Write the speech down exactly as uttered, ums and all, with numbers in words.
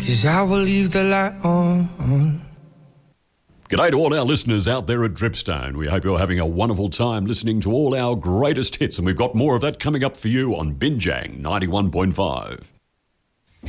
'cause I will leave the light on. G'day to all our listeners out there at Dripstone. We hope you're having a wonderful time listening to all our greatest hits, and we've got more of that coming up for you on Binjang ninety-one point five.